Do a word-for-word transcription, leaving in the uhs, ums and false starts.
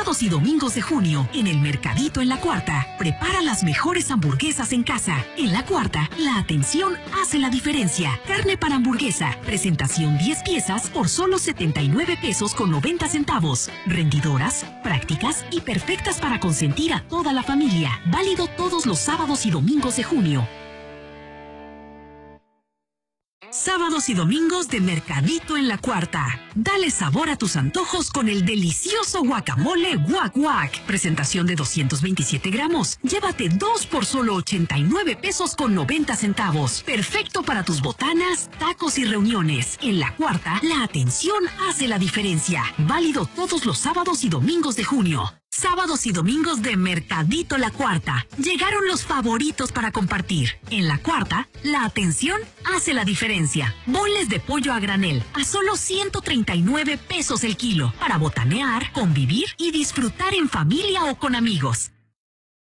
Sábados y domingos de junio, en el Mercadito en La Cuarta. Prepara las mejores hamburguesas en casa. En La Cuarta, la atención hace la diferencia. Carne para hamburguesa. Presentación diez piezas por solo setenta y nueve pesos con noventa centavos. Rendidoras, prácticas y perfectas para consentir a toda la familia. Válido todos los sábados y domingos de junio. Sábados y domingos de Mercadito en La Cuarta. Dale sabor a tus antojos con el delicioso guacamole Guac Guac. Presentación de doscientos veintisiete gramos. Llévate dos por solo ochenta y nueve pesos con noventa centavos. Perfecto para tus botanas, tacos y reuniones. En La Cuarta, la atención hace la diferencia. Válido todos los sábados y domingos de junio. Sábados y domingos de Mercadito La Cuarta. Llegaron los favoritos para compartir. En La Cuarta, la atención hace la diferencia. Bonles de pollo a granel a solo ciento treinta y nueve pesos el kilo. Para botanear, convivir y disfrutar en familia o con amigos.